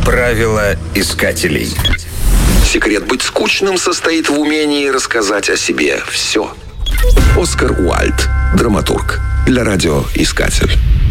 Правила искателей. Секрет быть скучным состоит в умении рассказать о себе все. Оскар Уальд, драматург, для радиоискатель.